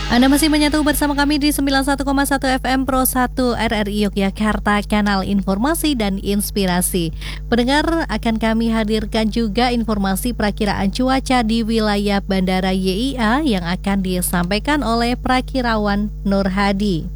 Anda masih menyatu bersama kami di 91,1 FM Pro 1 RRI Yogyakarta, kanal informasi dan inspirasi. Pendengar, akan kami hadirkan juga informasi perakiraan cuaca di wilayah Bandara YIA yang akan disampaikan oleh Prakirawan Nur Hadi.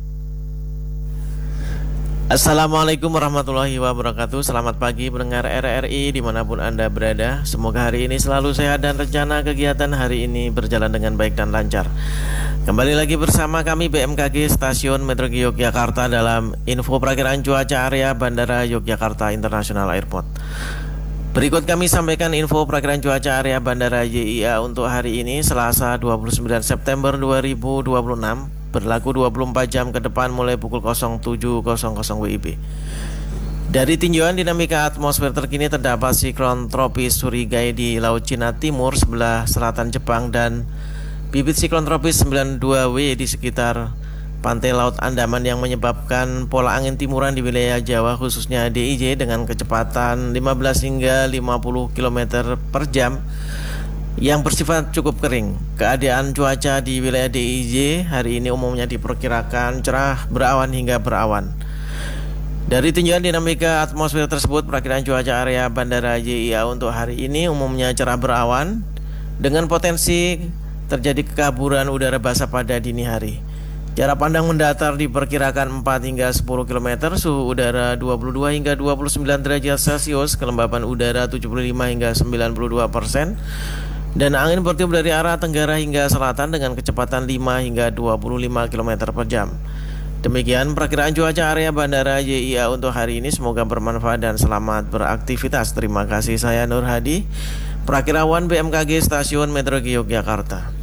Assalamualaikum warahmatullahi wabarakatuh. Selamat pagi pendengar RRI dimanapun Anda berada. Semoga hari ini selalu sehat dan rencana kegiatan hari ini berjalan dengan baik dan lancar. Kembali lagi bersama kami BMKG Stasiun Meteorologi Yogyakarta dalam info perakiraan cuaca area Bandara Yogyakarta International Airport. Berikut kami sampaikan info perakiraan cuaca area Bandara YIA untuk hari ini Selasa 29 September 2026. Berlaku 24 jam ke depan mulai pukul 07.00 WIB. Dari tinjauan dinamika atmosfer terkini terdapat siklon tropis Surigai di Laut Cina Timur sebelah selatan Jepang dan bibit siklon tropis 92W di sekitar pantai Laut Andaman yang menyebabkan pola angin timuran di wilayah Jawa khususnya DIY dengan kecepatan 15 hingga 50 km per jam yang bersifat cukup kering. Keadaan cuaca di wilayah DIY hari ini umumnya diperkirakan cerah berawan hingga berawan. Dari tinjauan dinamika atmosfer tersebut, perakiraan cuaca area Bandara YIA untuk hari ini umumnya cerah berawan dengan potensi terjadi kekaburan udara basah pada dini hari. Jarak pandang mendatar diperkirakan 4 hingga 10 km, suhu udara 22 hingga 29 derajat Celcius, kelembapan udara 75 hingga 92%. Dan angin bertiup dari arah tenggara hingga selatan dengan kecepatan 5 hingga 25 km per jam. Demikian perakiraan cuaca area Bandara YIA untuk hari ini. Semoga bermanfaat dan selamat beraktivitas. Terima kasih, saya Nur Hadi, Prakirawan BMKG Stasiun Meteorologi Yogyakarta.